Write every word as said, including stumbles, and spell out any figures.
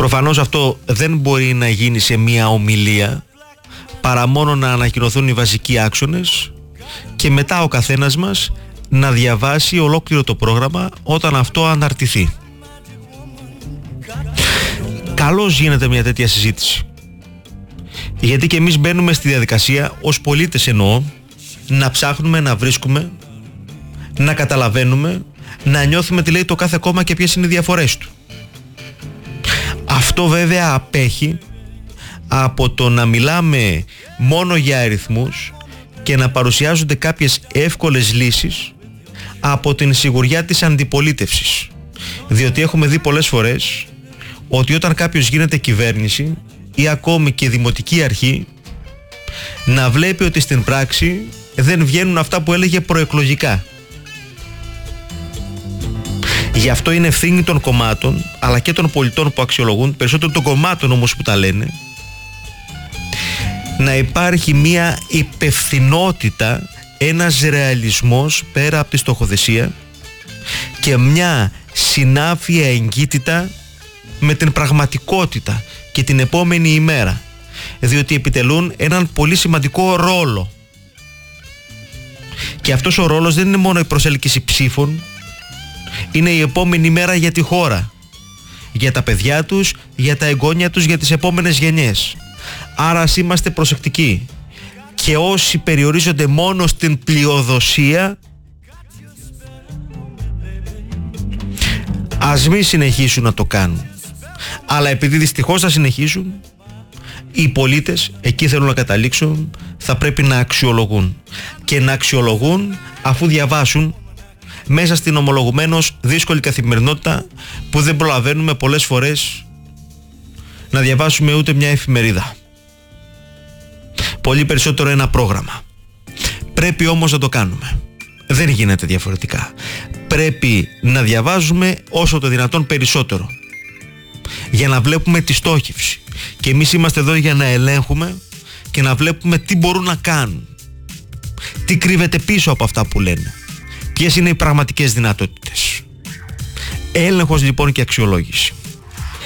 Προφανώς αυτό δεν μπορεί να γίνει σε μία ομιλία, παρά μόνο να ανακοινωθούν οι βασικοί άξονες και μετά ο καθένας μας να διαβάσει ολόκληρο το πρόγραμμα όταν αυτό αναρτηθεί. Καλώς γίνεται μια τέτοια συζήτηση, γιατί και εμείς μπαίνουμε στη διαδικασία, ως πολίτες εννοώ, να ψάχνουμε, να βρίσκουμε, να καταλαβαίνουμε, να νιώθουμε τι λέει το κάθε κόμμα και ποιες είναι οι διαφορές του. Αυτό βέβαια απέχει από το να μιλάμε μόνο για αριθμούς και να παρουσιάζονται κάποιες εύκολες λύσεις από την σιγουριά της αντιπολίτευσης. Διότι έχουμε δει πολλές φορές ότι όταν κάποιος γίνεται κυβέρνηση ή ακόμη και δημοτική αρχή, να βλέπει ότι στην πράξη δεν βγαίνουν αυτά που έλεγε προεκλογικά. Γι' αυτό είναι ευθύνη των κομμάτων, αλλά και των πολιτών που αξιολογούν, περισσότερο των κομμάτων όμως που τα λένε, να υπάρχει μια υπευθυνότητα, ένας ρεαλισμός πέρα από τη στοχοθεσία και μια συνάφεια εγκύτητα με την πραγματικότητα και την επόμενη ημέρα, διότι επιτελούν έναν πολύ σημαντικό ρόλο. Και αυτός ο ρόλος δεν είναι μόνο η προσέλκυση ψήφων, είναι η επόμενη μέρα για τη χώρα, για τα παιδιά τους, για τα εγγόνια τους, για τις επόμενες γενιές. Άρα ας είμαστε προσεκτικοί και όσοι περιορίζονται μόνο στην πλειοδοσία, ας μην συνεχίσουν να το κάνουν. Αλλά επειδή δυστυχώς θα συνεχίσουν, οι πολίτες, εκεί θέλουν να καταλήξουν, θα πρέπει να αξιολογούν. Και να αξιολογούν αφού διαβάσουν μέσα στην ομολογουμένως δύσκολη καθημερινότητα που δεν προλαβαίνουμε πολλές φορές να διαβάσουμε ούτε μια εφημερίδα. Πολύ περισσότερο ένα πρόγραμμα. Πρέπει όμως να το κάνουμε. Δεν γίνεται διαφορετικά. Πρέπει να διαβάζουμε όσο το δυνατόν περισσότερο, για να βλέπουμε τη στόχευση. Και εμείς είμαστε εδώ για να ελέγχουμε και να βλέπουμε τι μπορούν να κάνουν, τι κρύβεται πίσω από αυτά που λένε, ποιες είναι οι πραγματικές δυνατότητες. Έλεγχος λοιπόν και αξιολόγηση.